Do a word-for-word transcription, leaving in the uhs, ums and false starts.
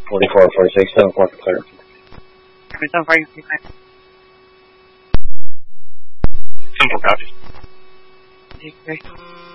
forty-four, forty-six, seven four, clear. seven four, clear. seven four, copy. Take care.